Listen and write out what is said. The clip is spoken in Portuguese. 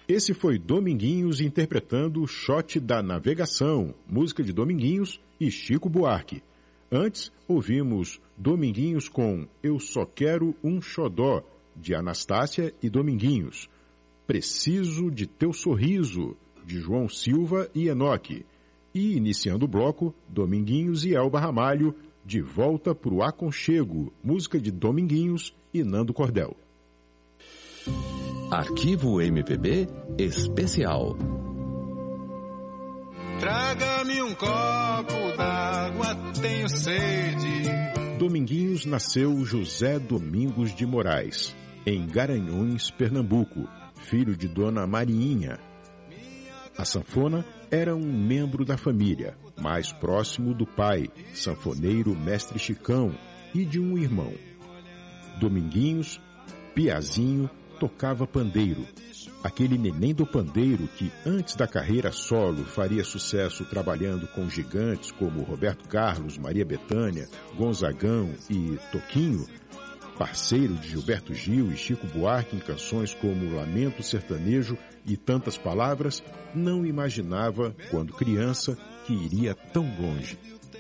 Esse foi Dominguinhos interpretando o Shot da Navegação, música de Dominguinhos e Chico Buarque. Antes, ouvimos Dominguinhos com Eu Só Quero um Xodó, de Anastácia e Dominguinhos. Preciso de Teu Sorriso, de João Silva e Enoque. E, iniciando o bloco, Dominguinhos e Elba Ramalho, De Volta pro Aconchego, música de Dominguinhos e Nando Cordel. Arquivo MPB Especial. Traga-me um copo d'água, tenho sede. Dominguinhos nasceu José Domingos de Moraes, em Garanhuns, Pernambuco, filho de Dona Mariinha. A sanfona era um membro da família, mais próximo do pai, sanfoneiro Mestre Chicão, e de um irmão. Dominguinhos, piazinho, tocava pandeiro. Aquele neném do pandeiro que, antes da carreira solo, faria sucesso trabalhando com gigantes como Roberto Carlos, Maria Bethânia, Gonzagão e Toquinho, parceiro de Gilberto Gil e Chico Buarque em canções como Lamento Sertanejo e Tantas Palavras, não imaginava, quando criança, que iria tão longe.